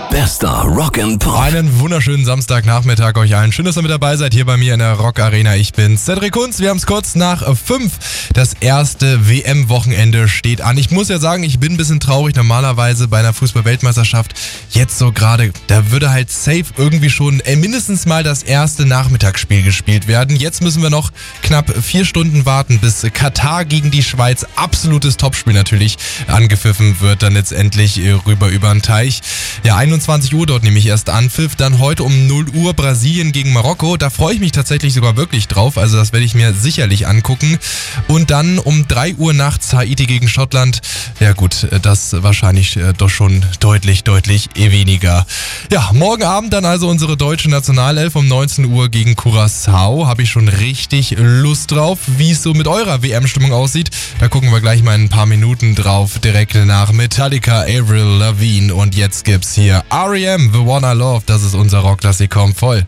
Bester Rock and Pop. Einen wunderschönen Samstagnachmittag euch allen. Schön, dass ihr mit dabei seid hier bei mir in der Rock Arena. Ich bin's, Cedric Kunz. Wir haben es kurz nach 5. Das erste WM-Wochenende steht an. Ich muss ja sagen, ich bin ein bisschen traurig. Normalerweise bei einer Fußball-Weltmeisterschaft jetzt so gerade, da würde halt safe irgendwie schon mindestens mal das erste Nachmittagsspiel gespielt werden. Jetzt müssen wir noch knapp 4 Stunden warten, bis Katar gegen die Schweiz, absolutes Topspiel natürlich, angepfiffen wird, dann letztendlich rüber über den Teich. Ja, 21 Uhr dort nehme ich erst Anpfiff, dann heute um 0 Uhr Brasilien gegen Marokko, da freue ich mich tatsächlich sogar wirklich drauf, also das werde ich mir sicherlich angucken. Und dann um 3 Uhr nachts Haiti gegen Schottland, ja gut, das wahrscheinlich doch schon deutlich weniger. Ja, morgen Abend dann also unsere deutsche Nationalelf um 19 Uhr gegen Curaçao, habe ich schon richtig Lust drauf, wie es so mit eurer WM-Stimmung aussieht, da gucken wir gleich mal in ein paar Minuten drauf, direkt nach Metallica, Avril Lavigne und jetzt gibt's hier R.E.M. The One I Love, das ist unser Rock, das sie kommt voll.